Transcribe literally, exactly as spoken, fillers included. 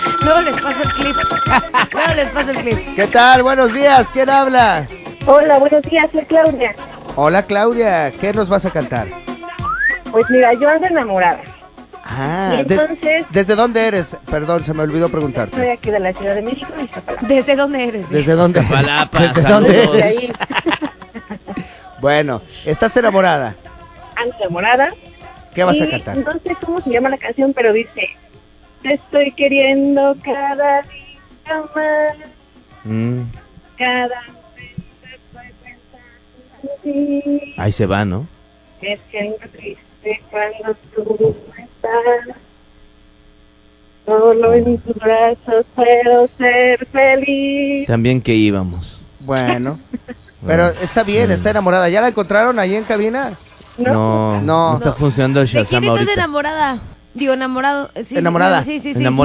Luego les paso el clip. Luego les paso el clip. ¿Qué tal? Buenos días, ¿quién habla? Hola, buenos días, soy Claudia. Hola Claudia, ¿qué nos vas a cantar? Pues mira, yo ando enamorada. Ah, Y de- entonces- ¿desde dónde eres? Perdón, se me olvidó Soy preguntarte. aquí de la Ciudad de México y Iztapalapa. ¿Desde dónde eres? ¿Desde dónde eres? Iztapalapa, ¿Desde saludos. dónde De eres? ahí Bueno, ¿estás enamorada? ando enamorada. ¿Qué vas Y a cantar? No sé cómo se llama la canción, pero dice: te estoy queriendo cada día más, Mm, cada momento estoy pensando en ti. ahí se va, ¿no? Me siento triste cuando tú no estás. Solo en tus brazos puedo ser feliz. También que íbamos. Bueno, pero está bien, está enamorada. ¿Ya la encontraron ahí en cabina? ¿No? No, no, No. está funcionando el ¿De quién Shazam estás ahorita. enamorada? Digo, enamorado. Sí, sí, Enamorada. no, Sí, sí, sí. Enamorada.